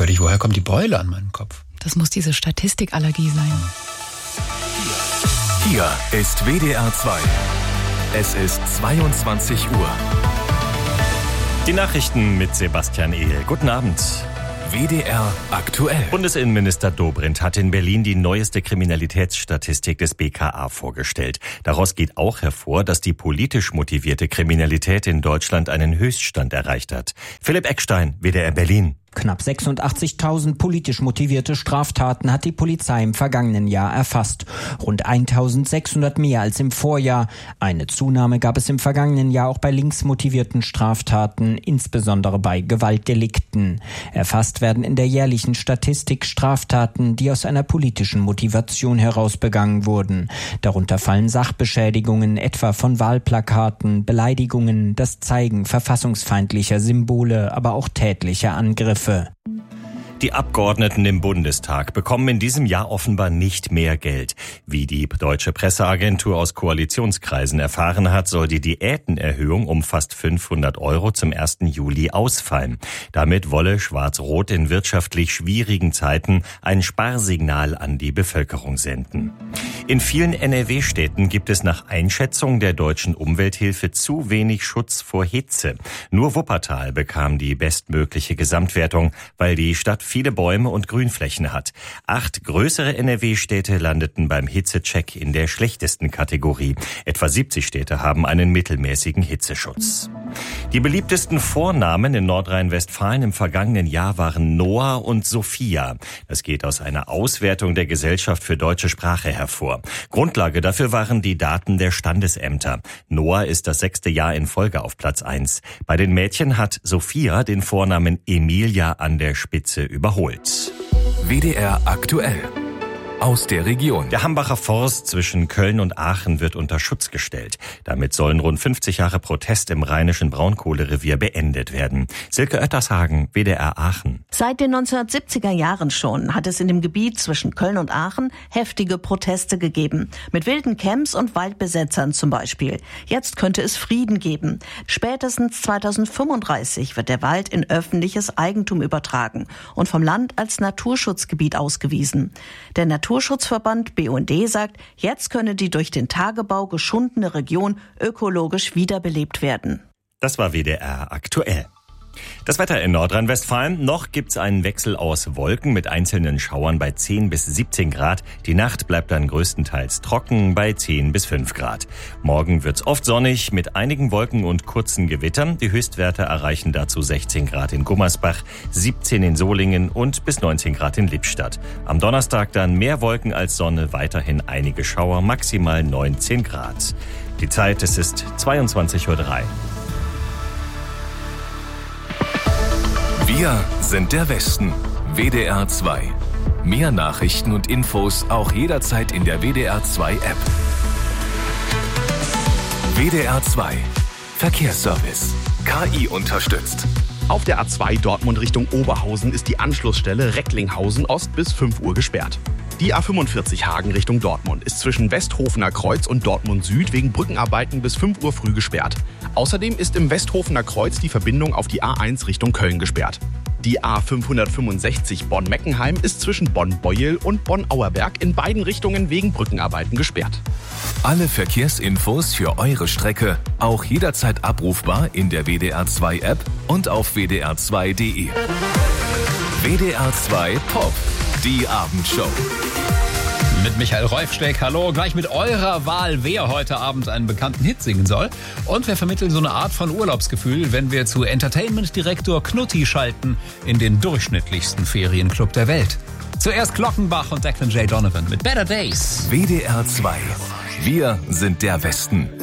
merkwürdig. Woher kommt die Beule an meinem Kopf? Das muss diese Statistikallergie sein. Hier ist WDR 2. Es ist 22 Uhr. Die Nachrichten mit Sebastian Ehl. Guten Abend. WDR aktuell. Bundesinnenminister Dobrindt hat in Berlin die neueste Kriminalitätsstatistik des BKA vorgestellt. Daraus geht auch hervor, dass die politisch motivierte Kriminalität in Deutschland einen Höchststand erreicht hat. Philipp Eckstein, WDR Berlin. Knapp 86.000 politisch motivierte Straftaten hat die Polizei im vergangenen Jahr erfasst. Rund 1.600 mehr als im Vorjahr. Eine Zunahme gab es im vergangenen Jahr auch bei linksmotivierten Straftaten, insbesondere bei Gewaltdelikten. Erfasst werden in der jährlichen Statistik Straftaten, die aus einer politischen Motivation heraus begangen wurden. Darunter fallen Sachbeschädigungen, etwa von Wahlplakaten, Beleidigungen, das Zeigen verfassungsfeindlicher Symbole, aber auch tätliche Angriffe. Die Abgeordneten im Bundestag bekommen in diesem Jahr offenbar nicht mehr Geld. Wie die Deutsche Presseagentur aus Koalitionskreisen erfahren hat, soll die Diätenerhöhung um fast 500 € zum 1. Juli ausfallen. Damit wolle Schwarz-Rot in wirtschaftlich schwierigen Zeiten ein Sparsignal an die Bevölkerung senden. In vielen NRW-Städten gibt es nach Einschätzung der Deutschen Umwelthilfe zu wenig Schutz vor Hitze. Nur Wuppertal bekam die bestmögliche Gesamtwertung, weil die Stadt viele Bäume und Grünflächen hat. 8 größere NRW-Städte landeten beim Hitzecheck in der schlechtesten Kategorie. Etwa 70 Städte haben einen mittelmäßigen Hitzeschutz. Die beliebtesten Vornamen in Nordrhein-Westfalen im vergangenen Jahr waren Noah und Sophia. Das geht aus einer Auswertung der Gesellschaft für deutsche Sprache hervor. Grundlage dafür waren die Daten der Standesämter. Noah ist das 6. Jahr in Folge auf Platz 1. Bei den Mädchen hat Sophia den Vornamen Emilia an der Spitze überholt. WDR aktuell. Aus der Region. Der Hambacher Forst zwischen Köln und Aachen wird unter Schutz gestellt. Damit sollen rund 50 Jahre Protest im rheinischen Braunkohlerevier beendet werden. Silke Oettershagen, WDR Aachen. Seit den 1970er Jahren schon hat es in dem Gebiet zwischen Köln und Aachen heftige Proteste gegeben. Mit wilden Camps und Waldbesetzern zum Beispiel. Jetzt könnte es Frieden geben. Spätestens 2035 wird der Wald in öffentliches Eigentum übertragen und vom Land als Naturschutzgebiet ausgewiesen. Der Naturschutzverband BUND sagt, jetzt könne die durch den Tagebau geschundene Region ökologisch wiederbelebt werden. Das war WDR aktuell. Das Wetter in Nordrhein-Westfalen. Noch gibt's einen Wechsel aus Wolken mit einzelnen Schauern bei 10 bis 17 Grad. Die Nacht bleibt dann größtenteils trocken bei 10 bis 5 Grad. Morgen wird's oft sonnig mit einigen Wolken und kurzen Gewittern. Die Höchstwerte erreichen dazu 16 Grad in Gummersbach, 17 in Solingen und bis 19 Grad in Lippstadt. Am Donnerstag dann mehr Wolken als Sonne, weiterhin einige Schauer, maximal 19 Grad. Die Zeit, es ist 22:03 Uhr. Wir sind der Westen. WDR 2. Mehr Nachrichten und Infos auch jederzeit in der WDR 2 App. WDR 2. Verkehrsservice. KI unterstützt. Auf der A2 Dortmund Richtung Oberhausen ist die Anschlussstelle Recklinghausen Ost bis 5 Uhr gesperrt. Die A45 Hagen Richtung Dortmund ist zwischen Westhofener Kreuz und Dortmund Süd wegen Brückenarbeiten bis 5 Uhr früh gesperrt. Außerdem ist im Westhofener Kreuz die Verbindung auf die A1 Richtung Köln gesperrt. Die A565 Bonn-Meckenheim ist zwischen Bonn-Beuel und Bonn-Auerberg in beiden Richtungen wegen Brückenarbeiten gesperrt. Alle Verkehrsinfos für eure Strecke auch jederzeit abrufbar in der WDR 2 App und auf wdr2.de. WDR 2 Pop, die Abendshow. Mit Michael Reufsteck, hallo, gleich mit eurer Wahl, wer heute Abend einen bekannten Hit singen soll. Und wir vermitteln so eine Art von Urlaubsgefühl, wenn wir zu Entertainment-Direktor Knutti schalten in den durchschnittlichsten Ferienclub der Welt. Zuerst Glockenbach und Declan J. Donovan mit Better Days. WDR 2. Wir sind der Westen.